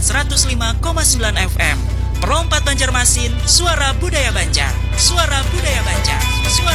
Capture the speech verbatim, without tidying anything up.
seratus lima koma sembilan F M. Perompat Banjarmasin, suara budaya Banjar. Suara budaya Banjar. Suara